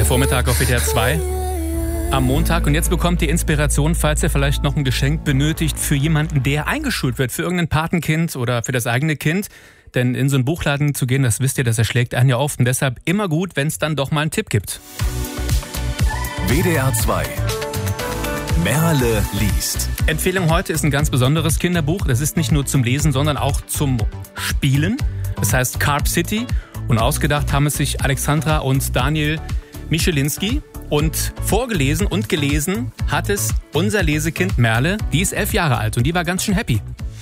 Der Vormittag auf WDR 2 am Montag. Und jetzt bekommt ihr Inspiration, falls ihr vielleicht noch ein Geschenk benötigt für jemanden, der eingeschult wird, für irgendein Patenkind oder für das eigene Kind. Denn in so einen Buchladen zu gehen, das wisst ihr, das erschlägt einen ja oft. Und deshalb immer gut, wenn es dann doch mal einen Tipp gibt. WDR 2 Merle liest. Empfehlung heute ist ein ganz besonderes Kinderbuch. Das ist nicht nur zum Lesen, sondern auch zum Spielen. Es heißt Carp City und ausgedacht haben es sich Alexandra und Daniel Michelinski. Und vorgelesen und gelesen hat es unser Lesekind Merle. Die ist 11 Jahre alt und die war ganz schön happy.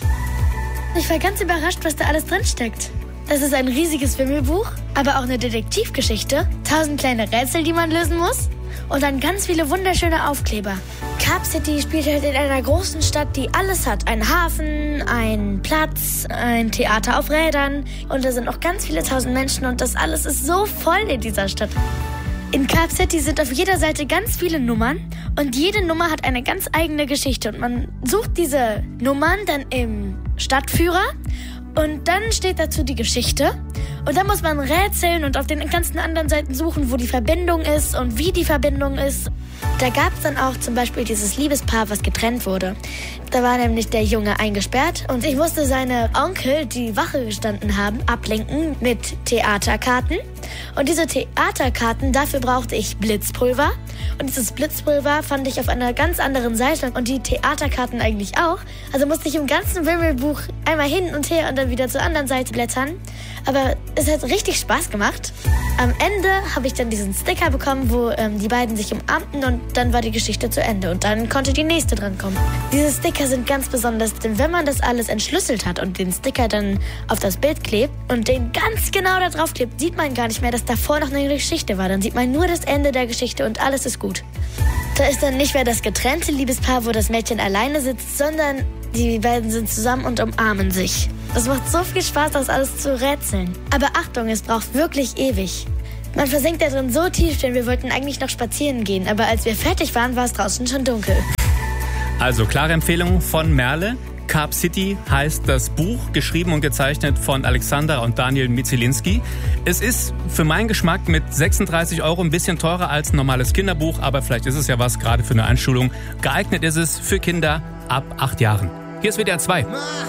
Ich war ganz überrascht, was da alles drin steckt. Das ist ein riesiges Wimmelbuch, aber auch eine Detektivgeschichte, 1000 kleine Rätsel, die man lösen muss und dann ganz viele wunderschöne Aufkleber. Carp City spielt halt in einer großen Stadt, die alles hat. Einen Hafen, einen Platz, ein Theater auf Rädern und da sind noch ganz viele 1000 Menschen und das alles ist so voll in dieser Stadt. In Carp City sind auf jeder Seite ganz viele Nummern und jede Nummer hat eine ganz eigene Geschichte. Und man sucht diese Nummern dann im Stadtführer und dann steht dazu die Geschichte. Und dann muss man rätseln und auf den ganzen anderen Seiten suchen, wo die Verbindung ist und wie die Verbindung ist. Da gab es dann auch zum Beispiel dieses Liebespaar, was getrennt wurde. Da war nämlich der Junge eingesperrt und ich musste seine Onkel, die Wache gestanden haben, ablenken mit Theaterkarten. Und diese Theaterkarten, dafür brauchte ich Blitzpulver. Und dieses Blitzpulver fand ich auf einer ganz anderen Seite und die Theaterkarten eigentlich auch. Also musste ich im ganzen Wimmelbuch einmal hin und her und dann wieder zur anderen Seite blättern. Aber es hat richtig Spaß gemacht. Am Ende habe ich dann diesen Sticker bekommen, wo die beiden sich umarmten und dann war die Geschichte zu Ende. Und dann konnte die nächste drankommen. Diese Sticker sind ganz besonders, denn wenn man das alles entschlüsselt hat und den Sticker dann auf das Bild klebt und den ganz genau da drauf klebt, sieht man gar nicht mehr, dass davor noch eine Geschichte war. Dann sieht man nur das Ende der Geschichte und alles ist gut. Da ist dann nicht mehr das getrennte Liebespaar, wo das Mädchen alleine sitzt, sondern die beiden sind zusammen und umarmen sich. Das macht so viel Spaß, das alles zu rätseln. Aber Achtung, es braucht wirklich ewig. Man versinkt da drin so tief, denn wir wollten eigentlich noch spazieren gehen. Aber als wir fertig waren, war es draußen schon dunkel. Also klare Empfehlung von Merle. Carp City heißt das Buch, geschrieben und gezeichnet von Alexandra und Daniel Michelinski. Es ist für meinen Geschmack mit 36 € ein bisschen teurer als ein normales Kinderbuch, aber vielleicht ist es ja was, gerade für eine Einschulung. Geeignet ist es für Kinder ab 8 Jahren. Hier ist WDR 2.